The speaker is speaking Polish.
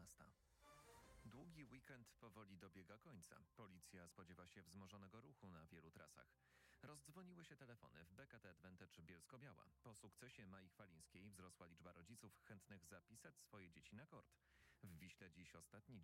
14. Długi weekend powoli dobiega końca. Policja spodziewa się wzmożonego ruchu na wielu trasach. Rozdzwoniły się telefony w BKT Advantage Bielsko-Biała. Po sukcesie Mai Chwalińskiej wzrosła liczba rodziców chętnych zapisać swoje dzieci na kort. W Wiśle dziś ostatni